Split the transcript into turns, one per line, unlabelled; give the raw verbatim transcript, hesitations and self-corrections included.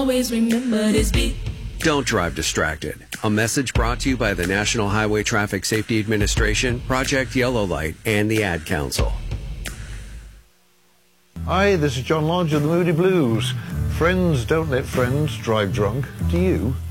Always remember this beat.
Don't drive distracted. A message brought to you by the National Highway Traffic Safety Administration, Project Yellow Light, and the Ad Council.
Hi, this is John Lodge of the Moody Blues. Friends don't let friends drive drunk. Do you?